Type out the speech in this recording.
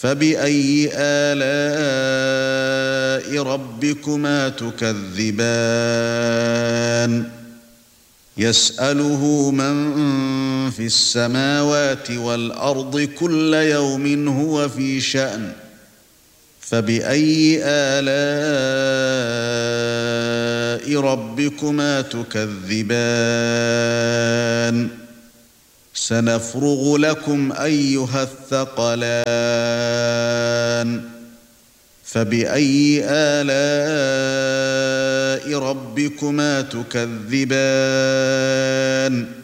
فَبِأَيِّ آلَاءِ رَبِّكُمَا تُكَذِّبَانِ يَسْأَلُهُ مَن فِي السَّمَاوَاتِ وَالْأَرْضِ كُلَّ يَوْمٍ هُوَ فِي شَأْنٍ فَبِأَيِّ آلَاءِ رَبِّكُمَا تُكَذِّبَانِ سَنَفْرُغُ لَكُمْ أَيُّهَ الثَّقَلَانِ فَبِأَيِّ آلَاءِ رَبِّكُمَا تُكَذِّبَانِ